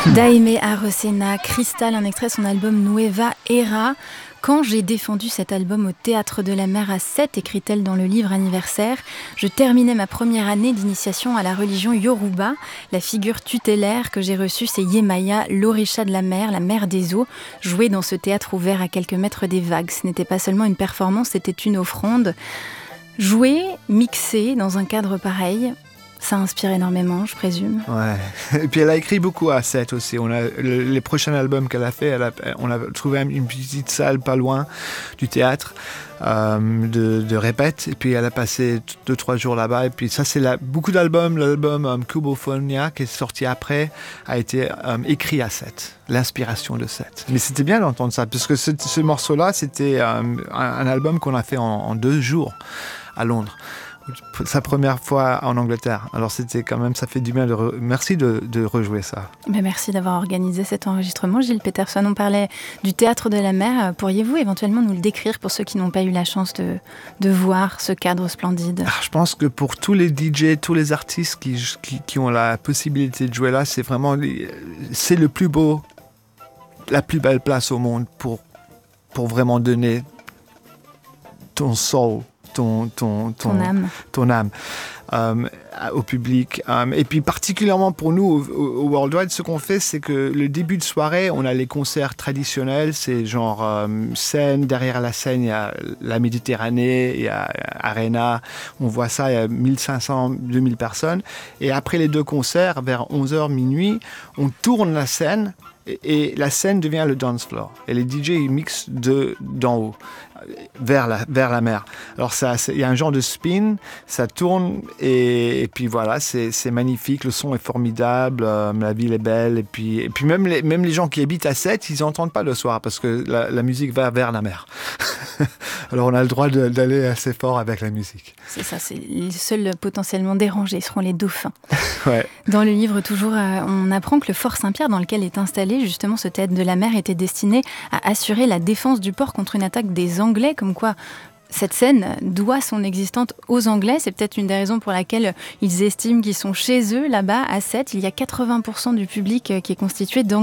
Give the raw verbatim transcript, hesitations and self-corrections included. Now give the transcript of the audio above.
Daimé Arocena, Cristal, un extrait de son album Nueva Era. Quand j'ai défendu cet album au Théâtre de la Mer à Sète, écrit-elle dans le livre anniversaire, je terminais ma première année d'initiation à la religion Yoruba. La figure tutélaire que j'ai reçue, c'est Yemaya, l'orisha de la mer, la mère des eaux, jouée dans ce théâtre ouvert à quelques mètres des vagues. Ce n'était pas seulement une performance, c'était une offrande. Jouer, mixer dans un cadre pareil, ça inspire énormément, je présume. Ouais. Et puis elle a écrit beaucoup à Sète aussi. On a le, les prochains albums qu'elle a fait, elle a, on a trouvé une petite salle pas loin du théâtre euh, de, de répète. Et puis elle a passé deux trois jours là-bas. Et puis ça c'est la, beaucoup d'albums. L'album um, Cubophonia qui est sorti après a été um, écrit à Sète. L'inspiration de Sète. Mais c'était bien d'entendre ça parce que ce, ce morceau-là c'était um, un, un album qu'on a fait en, en deux jours à Londres. Sa première fois en Angleterre. Alors c'était quand même, ça fait du bien. De re... Merci de, de rejouer ça. Ben merci d'avoir organisé cet enregistrement, Gilles Peterson. On parlait du Théâtre de la Mer. Pourriez-vous éventuellement nous le décrire pour ceux qui n'ont pas eu la chance de, de voir ce cadre splendide? Ah, je pense que pour tous les D J, tous les artistes qui, qui, qui ont la possibilité de jouer là, c'est vraiment c'est le plus beau, la plus belle place au monde pour, pour vraiment donner ton soul. Ton, ton, ton, ton âme, ton âme euh, au public. Euh, et puis particulièrement pour nous, au, au Worldwide, ce qu'on fait, c'est que le début de soirée, on a les concerts traditionnels, c'est genre euh, scène, derrière la scène, il y a la Méditerranée, il y a Arena, on voit ça, il y a mille cinq cents, deux mille personnes. Et après les deux concerts, vers onze heures, minuit, on tourne la scène et, et la scène devient le dance floor. Et les D J, ils mixent de, d'en haut. Vers la, vers la mer. Alors il y a un genre de spin, ça tourne et, et puis voilà, c'est, c'est magnifique, le son est formidable, euh, la ville est belle et puis, et puis même, les, même les gens qui habitent à Sète, ils n'entendent pas le soir parce que la, la musique va vers la mer. Alors on a le droit de, d'aller assez fort avec la musique. C'est ça, c'est les seuls potentiellement dérangés seront les dauphins. Ouais. Dans le livre, toujours, euh, on apprend que le fort Saint-Pierre dans lequel est installé justement ce théâtre de la mer était destiné à assurer la défense du port contre une attaque des Anglais, comme quoi cette scène doit son existence aux Anglais. C'est peut-être une des raisons pour laquelle ils estiment qu'ils sont chez eux là-bas à Sète. Il y a quatre-vingts pour cent du public qui est constitué d'Anglais.